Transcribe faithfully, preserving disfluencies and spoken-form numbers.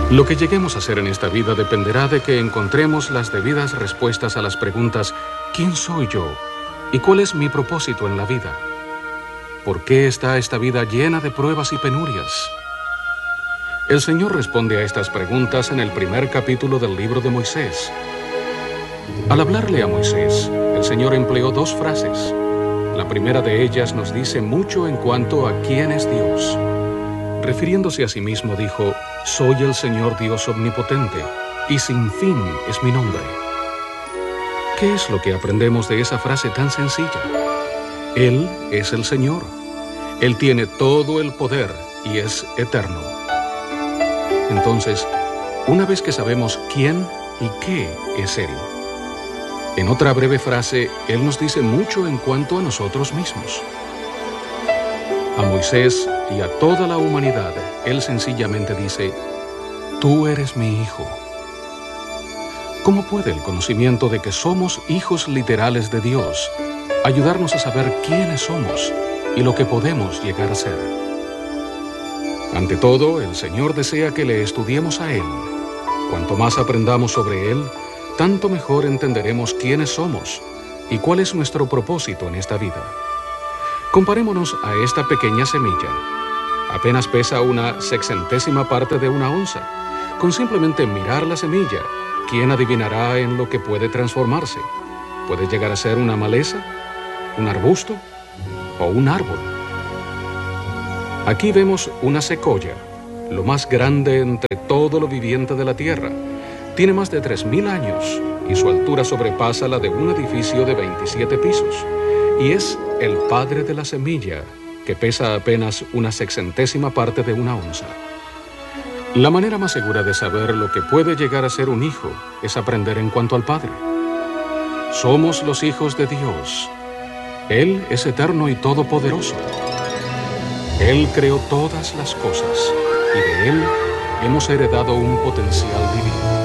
Lo que lleguemos a hacer en esta vida dependerá de que encontremos las debidas respuestas a las preguntas ¿quién soy yo? ¿Y cuál es mi propósito en la vida? ¿Por qué está esta vida llena de pruebas y penurias? El Señor responde a estas preguntas en el primer capítulo del libro de Moisés. Al hablarle a Moisés, el Señor empleó dos frases. La primera de ellas nos dice mucho en cuanto a quién es Dios. Refiriéndose a sí mismo dijo, soy el Señor Dios omnipotente, y sin fin es mi nombre. ¿Qué es lo que aprendemos de esa frase tan sencilla? Él es el Señor. Él tiene todo el poder y es eterno. Entonces, una vez que sabemos quién y qué es Él, en otra breve frase, Él nos dice mucho en cuanto a nosotros mismos. A Moisés y a toda la humanidad, Él sencillamente dice, tú eres mi hijo. ¿Cómo puede el conocimiento de que somos hijos literales de Dios ayudarnos a saber quiénes somos y lo que podemos llegar a ser? Ante todo, el Señor desea que le estudiemos a Él. Cuanto más aprendamos sobre Él, tanto mejor entenderemos quiénes somos y cuál es nuestro propósito en esta vida. Comparémonos a esta pequeña semilla. Apenas pesa una sexentésima parte de una onza. Con simplemente mirar la semilla, ¿quién adivinará en lo que puede transformarse? ¿Puede llegar a ser una maleza, un arbusto o un árbol? Aquí vemos una secoya, lo más grande entre todo lo viviente de la tierra. Tiene más de tres mil años y su altura sobrepasa la de un edificio de veintisiete pisos. Y es el padre de la semilla, que pesa apenas una sexentésima parte de una onza. La manera más segura de saber lo que puede llegar a ser un hijo es aprender en cuanto al Padre. Somos los hijos de Dios. Él es eterno y todopoderoso. Él creó todas las cosas y de Él hemos heredado un potencial divino.